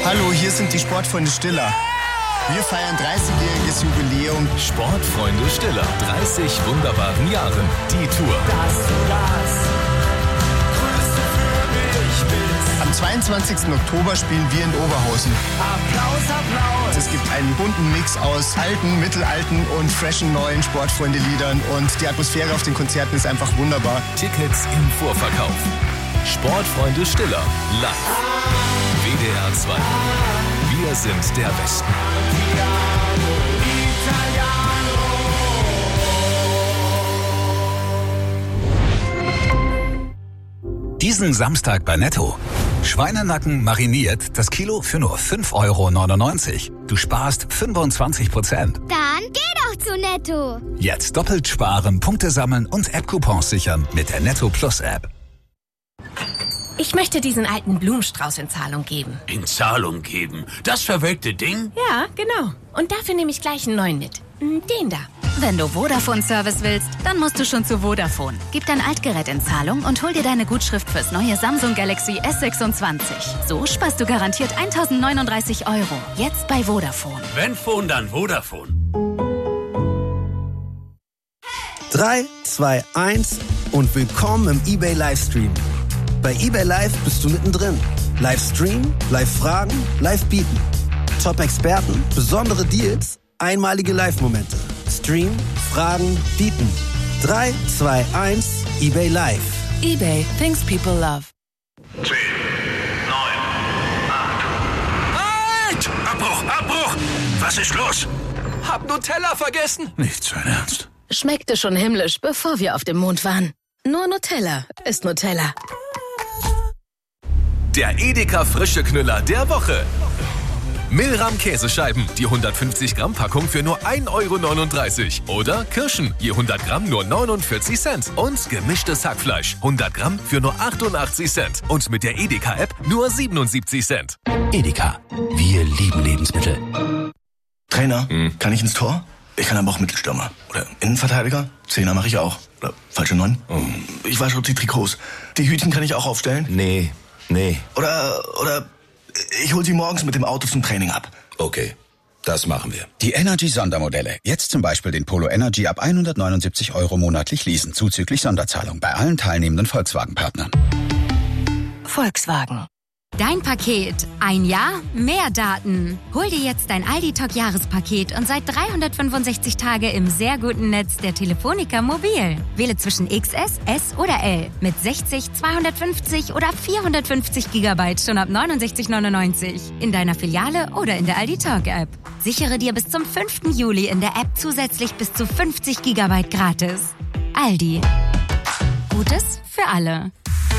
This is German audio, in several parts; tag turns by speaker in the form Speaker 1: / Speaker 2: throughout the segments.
Speaker 1: Hallo, hier sind die Sportfreunde Stiller. Wir feiern 30-jähriges Jubiläum.
Speaker 2: Sportfreunde Stiller, 30 wunderbaren Jahren. Die Tour.
Speaker 3: Dass du das Größte für mich bist.
Speaker 1: Am 22. Oktober spielen wir in Oberhausen.
Speaker 3: Applaus, Applaus.
Speaker 1: Es gibt einen bunten Mix aus alten, mittelalten und freshen neuen Sportfreunde-Liedern. Und die Atmosphäre auf den Konzerten ist einfach wunderbar.
Speaker 2: Tickets im Vorverkauf. Sportfreunde Stiller, live. WDR 2. Wir sind der Westen.
Speaker 4: Diesen Samstag bei Netto. Schweinenacken mariniert, das Kilo für nur 5,99 €. Du sparst 25%.
Speaker 5: Dann geh doch zu Netto.
Speaker 4: Jetzt doppelt sparen, Punkte sammeln und App-Coupons sichern mit der Netto Plus App.
Speaker 6: Ich möchte diesen alten Blumenstrauß in Zahlung geben.
Speaker 7: In Zahlung geben? Das verwelkte Ding?
Speaker 6: Ja, genau. Und dafür nehme ich gleich einen neuen mit. Den da.
Speaker 8: Wenn du Vodafone-Service willst, dann musst du schon zu Vodafone. Gib dein Altgerät in Zahlung und hol dir deine Gutschrift fürs neue Samsung Galaxy S26. So sparst du garantiert 1.039 €. Jetzt bei Vodafone.
Speaker 7: Wenn Phone, dann Vodafone.
Speaker 9: 3, 2, 1 und willkommen im eBay Livestream. Bei eBay Live bist du mittendrin. Livestream, Live-Fragen, Live-Bieten. Top-Experten, besondere Deals, einmalige Live-Momente. Stream, Fragen, Bieten. 3, 2, 1, eBay Live.
Speaker 8: eBay, things people love.
Speaker 7: 10, 9, 8. Halt! Abbruch! Was ist los?
Speaker 2: Hab Nutella vergessen.
Speaker 10: Nicht so ernst.
Speaker 6: Schmeckte schon himmlisch, bevor wir auf dem Mond waren. Nur Nutella ist Nutella.
Speaker 2: Der Edeka Frische Knüller der Woche. Milram Käsescheiben, die 150 Gramm Packung für nur 1,39 €. Oder Kirschen, je 100 Gramm nur 49 Cent. Und gemischtes Hackfleisch, 100 Gramm für nur 88 Cent. Und mit der Edeka-App nur 77 Cent.
Speaker 10: Edeka, wir lieben Lebensmittel.
Speaker 11: Trainer, kann ich ins Tor? Ich kann aber auch Mittelstürmer. Oder Innenverteidiger? Zehner mache ich auch. Oder falsche 9? Ich wasche die Trikots. Die Hütchen kann ich auch aufstellen?
Speaker 10: Nee.
Speaker 11: Oder ich hol sie morgens mit dem Auto zum Training ab.
Speaker 10: Okay, das machen wir.
Speaker 4: Die Energy-Sondermodelle. Jetzt zum Beispiel den Polo Energy ab 179 € monatlich leasen, zuzüglich Sonderzahlung bei allen teilnehmenden Volkswagen-Partnern.
Speaker 8: Volkswagen. Dein Paket. Ein Jahr, mehr Daten. Hol dir jetzt dein Aldi-Talk-Jahrespaket und seit 365 Tage im sehr guten Netz der Telefonica Mobil. Wähle zwischen XS, S oder L mit 60, 250 oder 450 GB schon ab 69,99 € in deiner Filiale oder in der Aldi-Talk-App. Sichere dir bis zum 5. Juli in der App zusätzlich bis zu 50 GB gratis. Aldi. Gutes für alle.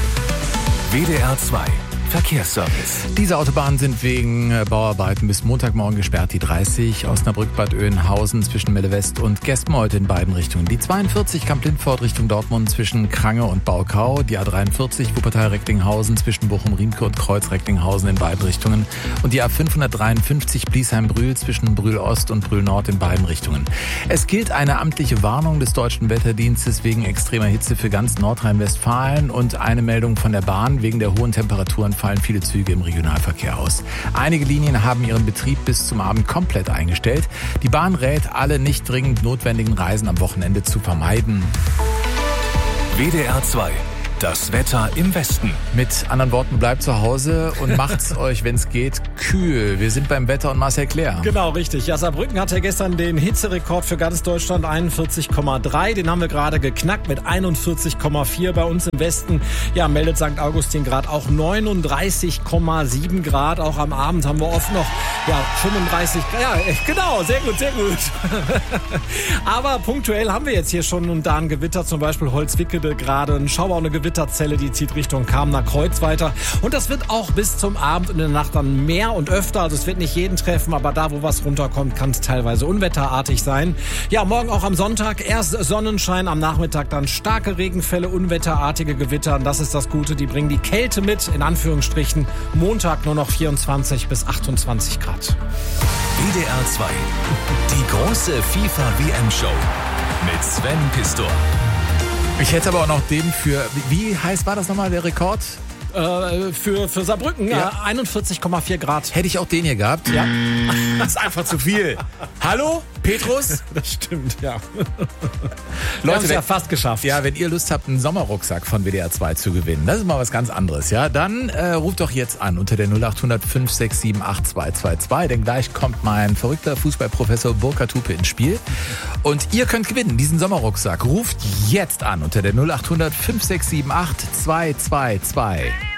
Speaker 2: WDR 2. Verkehrsservice.
Speaker 12: Diese Autobahnen sind wegen Bauarbeiten bis Montagmorgen gesperrt. Die 30 Osnabrück-Bad Oeynhausen zwischen Melle West und Gespenholt in beiden Richtungen. Die 42 Kamp-Lindfort Richtung Dortmund zwischen Krange und Baukau. Die A43 Wuppertal-Recklinghausen zwischen Bochum-Riemke und Kreuz-Recklinghausen in beiden Richtungen. Und die A553 Bliesheim-Brühl zwischen Brühl-Ost und Brühl-Nord in beiden Richtungen. Es gilt eine amtliche Warnung des Deutschen Wetterdienstes wegen extremer Hitze für ganz Nordrhein-Westfalen und eine Meldung von der Bahn. Wegen der hohen Temperaturen fallen viele Züge im Regionalverkehr aus. Einige Linien haben ihren Betrieb bis zum Abend komplett eingestellt. Die Bahn rät, alle nicht dringend notwendigen Reisen am Wochenende zu vermeiden.
Speaker 2: WDR 2. Das Wetter im Westen.
Speaker 12: Mit anderen Worten, bleibt zu Hause und macht's euch, wenn es geht, kühl. Wir sind beim Wetter und Marcel Claire.
Speaker 13: Genau, richtig. Ja, Saarbrücken hatte gestern den Hitzerekord für ganz Deutschland, 41,3. Den haben wir gerade geknackt mit 41,4 bei uns im Westen. Ja, meldet St. Augustin gerade auch 39,7 Grad. Auch am Abend haben wir oft noch 35. Ja, genau, sehr gut. Aber punktuell haben wir jetzt hier schon und da ein Gewitter, zum Beispiel Holzwickede gerade, ein Schauer, eine Gewitterzelle, die zieht Richtung Kamener-Kreuz weiter. Und das wird auch bis zum Abend und in der Nacht dann mehr und öfter. Also es wird nicht jeden treffen, aber da, wo was runterkommt, kann es teilweise unwetterartig sein. Ja, morgen auch am Sonntag erst Sonnenschein, am Nachmittag dann starke Regenfälle, unwetterartige Gewitter. Und das ist das Gute, die bringen die Kälte mit, in Anführungsstrichen. Montag nur noch 24 bis 28 Grad.
Speaker 2: WDR 2. Die große FIFA-WM-Show mit Sven Pistor.
Speaker 12: Ich hätte aber auch noch den für, wie heiß war das nochmal, der Rekord?
Speaker 13: für Saarbrücken,
Speaker 12: Ja.
Speaker 13: 41,4 Grad.
Speaker 12: Hätte ich auch den hier gehabt.
Speaker 13: Ja.
Speaker 12: Das ist einfach zu viel. Hallo, Petrus?
Speaker 13: Das stimmt, ja.
Speaker 12: Leute,
Speaker 13: haben es ja fast geschafft.
Speaker 12: Ja, wenn ihr Lust habt, einen Sommerrucksack von WDR 2 zu gewinnen, das ist mal was ganz anderes, ja, dann ruft doch jetzt an unter der 0800 567 8222, denn gleich kommt mein verrückter Fußballprofessor Burkhard Hupe ins Spiel und ihr könnt gewinnen, diesen Sommerrucksack. Ruft jetzt an unter der 0800 567 8222.